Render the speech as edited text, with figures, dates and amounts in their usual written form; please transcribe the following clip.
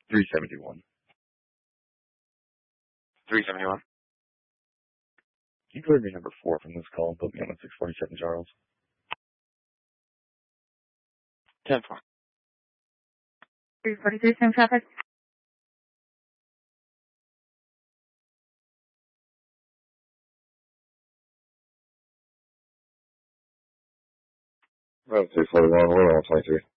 371. 371. You go to me number 4 from this call and put me on a 647 Charles. 10-4. 343, same traffic. Well, 341, we're on 23.